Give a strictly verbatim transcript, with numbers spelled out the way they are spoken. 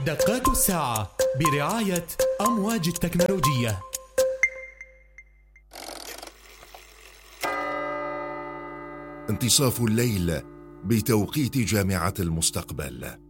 دقات الساعة برعاية أمواج التكنولوجية. انتصاف الليل بتوقيت جامعة المستقبل.